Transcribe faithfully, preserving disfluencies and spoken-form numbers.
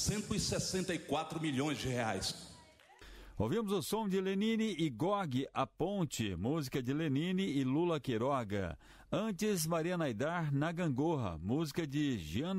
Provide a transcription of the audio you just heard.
cento e sessenta e quatro milhões de reais. Ouvimos o som de Lenine e Gog, A Ponte, música de Lenine e Lula Quiroga. Antes, Maria Naidar, Na Gangorra, música de Gianna